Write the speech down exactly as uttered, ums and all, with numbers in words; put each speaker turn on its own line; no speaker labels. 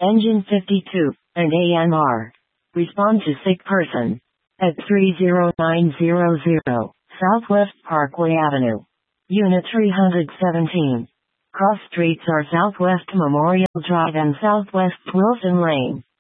Engine fifty-two, and A M R. Respond to sick person. At three zero nine zero zero, Southwest Parkway Avenue. Unit three hundred seventeen. Cross streets are Southwest Memorial Drive and Southwest Wilson Lane.